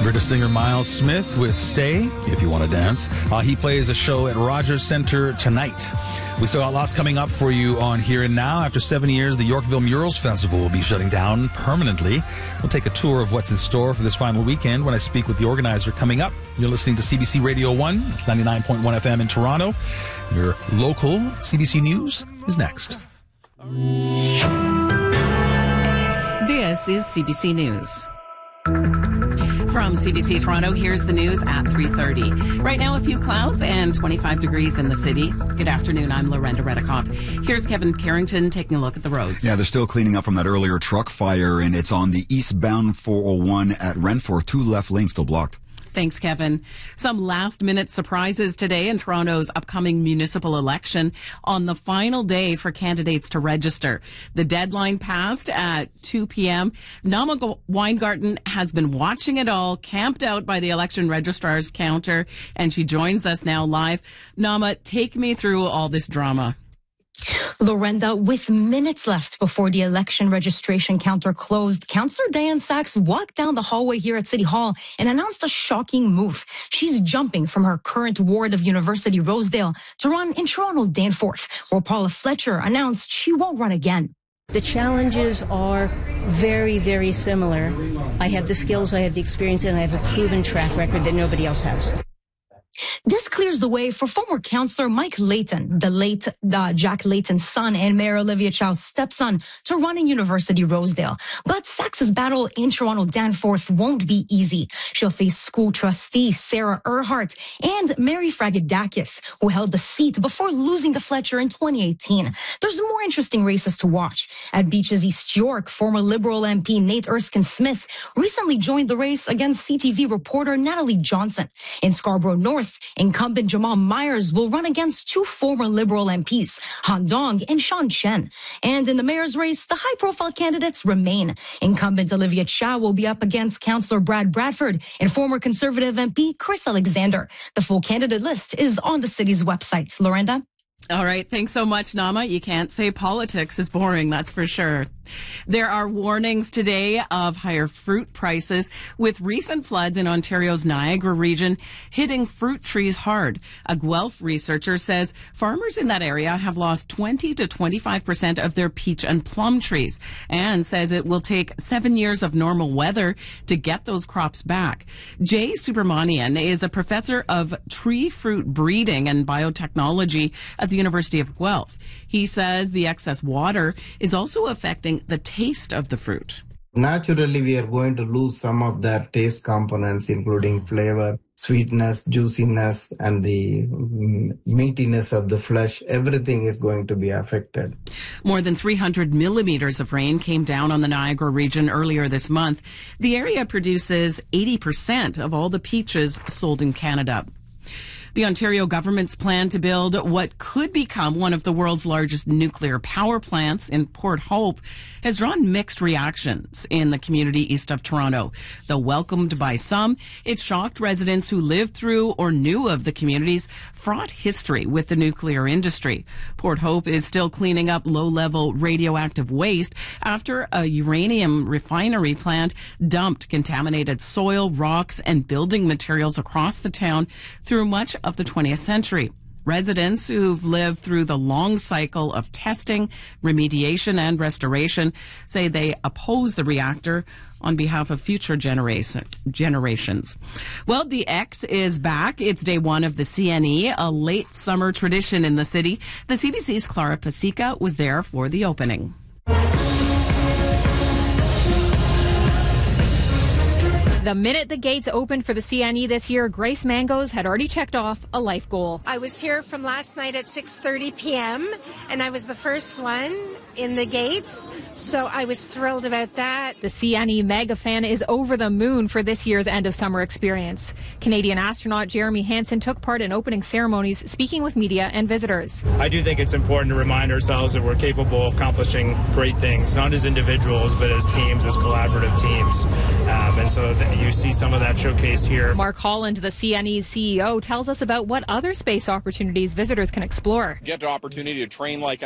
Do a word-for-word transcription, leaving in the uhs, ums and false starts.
British singer Miles Smith with Stay, if you want to dance. Uh, he plays a show at Rogers Centre tonight. We still got lots coming up for you on Here and Now. After seven years, the Yorkville Murals Festival will be shutting down permanently. We'll take a tour of what's in store for this final weekend when I speak with the organizer coming up. You're listening to C B C Radio one. It's ninety-nine point one F M in Toronto. Your local C B C News is next. This is C B C News. From C B C Toronto, here's the news at three thirty. Right now, a few clouds and twenty-five degrees in the city. Good afternoon, I'm Lorenda Redikoff. Here's Kevin Carrington taking a look at the roads. Yeah, they're still cleaning up from that earlier truck fire, and it's on the eastbound four oh one at Renfrew. Two left lanes still blocked. Thanks, Kevin. Some last-minute surprises today in Toronto's upcoming municipal election on the final day for candidates to register. The deadline passed at two p.m. Nama Weingarten has been watching it all, camped out by the election registrar's counter, and she joins us now live. Nama, take me through all this drama. Lorenda, with minutes left before the election registration counter closed, Councillor Diane Sachs walked down the hallway here at City Hall and announced a shocking move. She's jumping from her current ward of University Rosedale to run in Toronto Danforth, where Paula Fletcher announced she won't run again. The challenges are very, very similar. I have the skills, I have the experience, and I have a proven track record that nobody else has. This clears the way for former councillor Mike Layton, the late uh, Jack Layton's son and Mayor Olivia Chow's stepson, to run in University Rosedale. But Sachs's battle in Toronto Danforth won't be easy. She'll face school trustee Sarah Earhart and Mary Fragadakis, who held the seat before losing to Fletcher in twenty eighteen. There's more interesting races to watch. At Beaches East York, former Liberal M P Nate Erskine-Smith recently joined the race against C T V reporter Natalie Johnson. In Scarborough North, incumbent Jamal Myers will run against two former Liberal M Ps, Han Dong and Sean Chen. And in the mayor's race, the high-profile candidates remain. Incumbent Olivia Chow will be up against Councillor Brad Bradford and former Conservative M P Chris Alexander. The full candidate list is on the city's website. Lorenda? All right. Thanks so much, Nama. You can't say politics is boring, that's for sure. There are warnings today of higher fruit prices, with recent floods in Ontario's Niagara region hitting fruit trees hard. A Guelph researcher says farmers in that area have lost twenty to twenty-five percent of their peach and plum trees, and says it will take seven years of normal weather to get those crops back. Jay Subramanian is a professor of tree fruit breeding and biotechnology at the University of Guelph. He says the excess water is also affecting the taste of the fruit. Naturally, we are going to lose some of that taste components, including flavor, sweetness, juiciness, and the meatiness of the flesh. Everything is going to be affected. More than three hundred millimeters of rain came down on the Niagara region earlier this month. The area produces eighty percent of all the peaches sold in Canada. The Ontario government's plan to build what could become one of the world's largest nuclear power plants in Port Hope has drawn mixed reactions in the community east of Toronto. Though welcomed by some, it shocked residents who lived through or knew of the community's fraught history with the nuclear industry. Port Hope is still cleaning up low-level radioactive waste after a uranium refinery plant dumped contaminated soil, rocks, and building materials across the town through much of the twentieth century. Residents who've lived through the long cycle of testing, remediation, and restoration say they oppose the reactor on behalf of future generation, generations. Well, the X is back. It's day one of the C N E, a late summer tradition in the city. The C B C's Clara Pasica was there for the opening. The minute the gates opened for the C N E this year, Grace Mangos had already checked off a life goal. I was here from last night at six thirty p.m. and I was the first one in the gates, so I was thrilled about that. The C N E mega fan is over the moon for this year's end of summer experience. Canadian astronaut Jeremy Hansen took part in opening ceremonies, speaking with media and visitors. I do think it's important to remind ourselves that we're capable of accomplishing great things, not as individuals, but as teams, as collaborative teams. Um, and so th- you see some of that showcase here. Mark Holland, the C N E's C E O, tells us about what other space opportunities visitors can explore. Get the opportunity to train like an